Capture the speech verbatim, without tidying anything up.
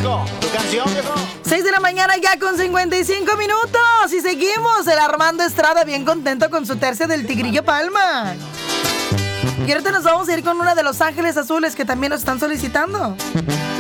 México. Tu canción, viejo. seis de la mañana ya con cincuenta y cinco minutos. Y seguimos. El Armando Estrada bien contento con su tercia del Tigrillo Palma. Y ahorita nos vamos a ir con una de Los Ángeles Azules que también nos están solicitando.